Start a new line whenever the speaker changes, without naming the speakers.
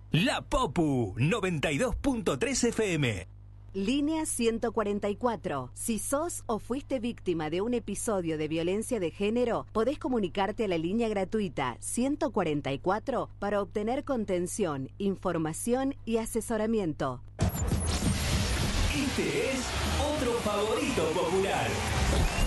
La Popu 92.3 FM.
Línea 144. Si sos o fuiste víctima de un episodio de violencia de género, podés comunicarte a la línea gratuita 144 para obtener contención, información y asesoramiento.
Este es otro favorito popular.